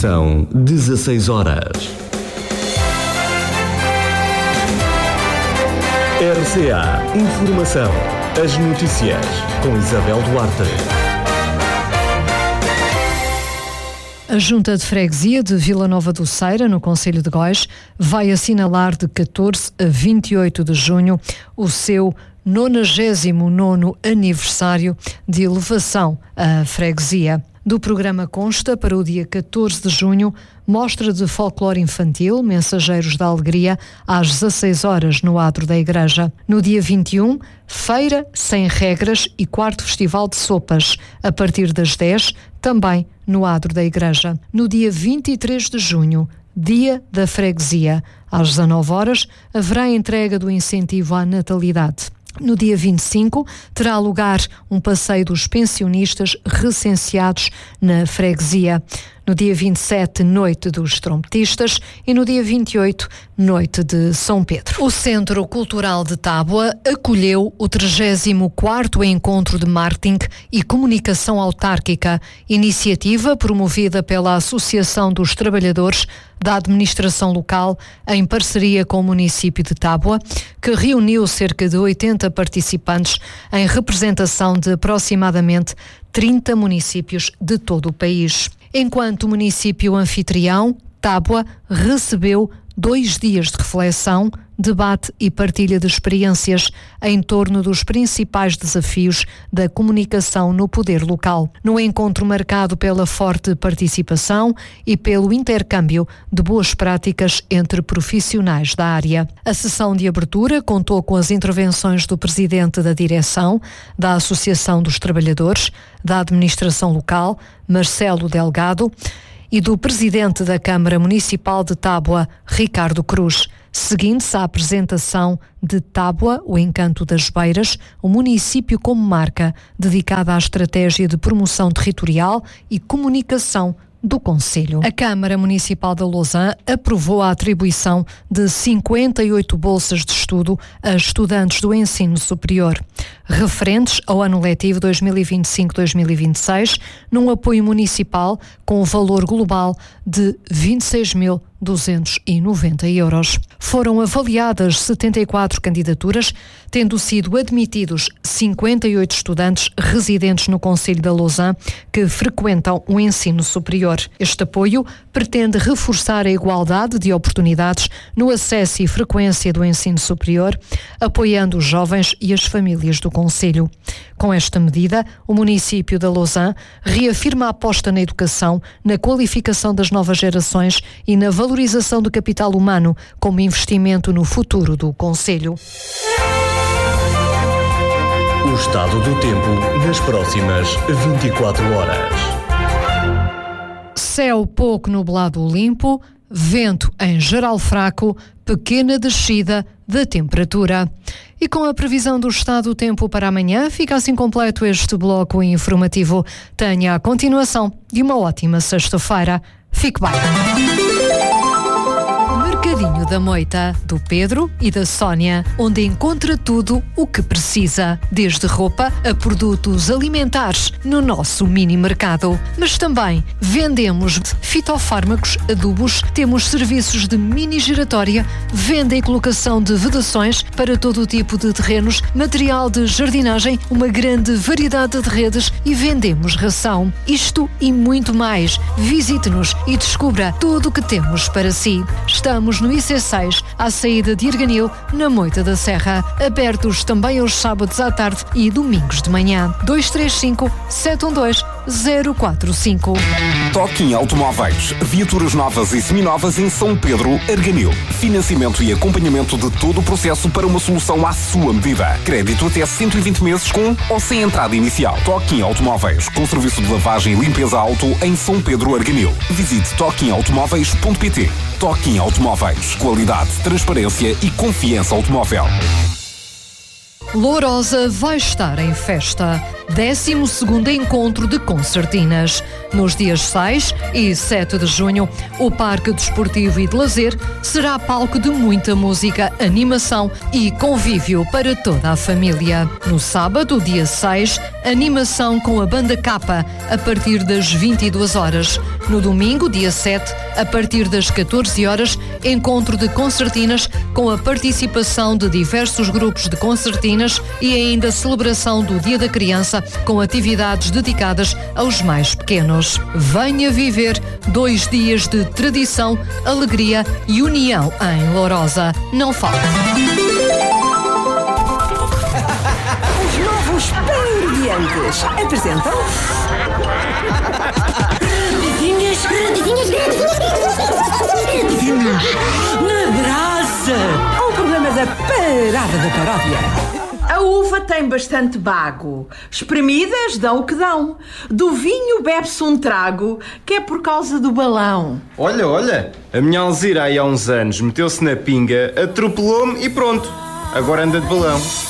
São 16 horas. RCA Informação. As notícias com Isabel Duarte. A Junta de Freguesia de Vila Nova do Ceira, no concelho de Góis, vai assinalar de 14 a 28 de junho o seu 99º aniversário de elevação à freguesia. Do programa consta, para o dia 14 de junho, mostra de folclore infantil, Mensageiros da Alegria, às 16 horas no adro da igreja. No dia 21, feira sem regras e quarto festival de sopas, a partir das 10, também no adro da igreja. No dia 23 de junho, dia da freguesia, às 19 horas, haverá a entrega do incentivo à natalidade. No dia 25, terá lugar um passeio dos pensionistas recenseados na freguesia. No dia 27, noite dos trompetistas, e no dia 28, noite de São Pedro. O Centro Cultural de Tábua acolheu o 34º Encontro de Marketing e Comunicação Autárquica, iniciativa promovida pela Associação dos Trabalhadores da Administração Local, em parceria com o município de Tábua, que reuniu cerca de 80 participantes em representação de aproximadamente 30 municípios de todo o país. Enquanto município anfitrião, Tábua recebeu 2 dias de reflexão, debate e partilha de experiências em torno dos principais desafios da comunicação no poder local. No encontro marcado pela forte participação e pelo intercâmbio de boas práticas entre profissionais da área. A sessão de abertura contou com as intervenções do presidente da direção, da Associação dos Trabalhadores, da Administração Local, Marcelo Delgado, e do presidente da Câmara Municipal de Tábua, Ricardo Cruz. Seguindo-se a apresentação de Tábua, o Encanto das Beiras, o município como marca, dedicada à estratégia de promoção territorial e comunicação do concelho. A Câmara Municipal de Lousã aprovou a atribuição de 58 bolsas de estudo a estudantes do ensino superior, referentes ao ano letivo 2025-2026, num apoio municipal com o valor global de 26.290 euros. Foram avaliadas 74 candidaturas, tendo sido admitidos 58 estudantes residentes no concelho de Lousã que frequentam o ensino superior. Este apoio pretende reforçar a igualdade de oportunidades no acesso e frequência do ensino superior, apoiando os jovens e as famílias do concelho. Com esta medida, o município de Lousã reafirma a aposta na educação, na qualificação das novas gerações e na valorização do capital humano como investimento no futuro do concelho. O estado do tempo nas próximas 24 horas. Céu pouco nublado limpo, vento em geral fraco, pequena descida da temperatura. E com a previsão do estado do tempo para amanhã, fica assim completo este bloco informativo. Tenha a continuação de uma ótima sexta-feira. Fique bem. Mercadinho da Moita, do Pedro e da Sónia, onde encontra tudo o que precisa, desde roupa a produtos alimentares, no nosso mini mercado. Mas também vendemos fitofármacos, adubos, temos serviços de mini giratória, venda e colocação de vedações para todo o tipo de terrenos, material de jardinagem, uma grande variedade de redes e vendemos ração. Isto e muito mais. Visite-nos e descubra tudo o que temos para si. Estamos no IC6, à saída de Erganil, na Moita da Serra. Abertos também aos sábados à tarde e domingos de manhã. 235-712-045. Toquinho Automóveis. Viaturas novas e seminovas em São Pedro, Erganil. Financiamento e acompanhamento de todo o processo para uma solução à sua medida. Crédito até 120 meses com ou sem entrada inicial. Toquinho Automóveis, com serviço de lavagem e limpeza auto em São Pedro, Erganil. Visite toquinhoautomóveis.pt. Toquinho Automóveis. Qualidade, transparência e confiança automóvel. Lourosa vai estar em festa. 12º Encontro de Concertinas. Nos dias 6 e 7 de junho, o Parque Desportivo e de Lazer será palco de muita música, animação e convívio para toda a família. No sábado, dia 6, animação com a Banda Capa, a partir das 22 horas. No domingo, dia 7, a partir das 14 horas, encontro de concertinas com a participação de diversos grupos de concertinas e ainda celebração do Dia da Criança com atividades dedicadas aos mais pequenos. Venha viver 2 dias de tradição, alegria e união em Lourosa. Não falta. Os novos Pan-Radiantes apresentam Radinhas na Brasa, o programa da Parada da Paródia. A uva tem bastante bago, espremidas dão o que dão. Do vinho bebe-se um trago, que é por causa do balão. Olha, a minha Alzira aí há uns anos meteu-se na pinga, atropelou-me e pronto, agora anda de balão.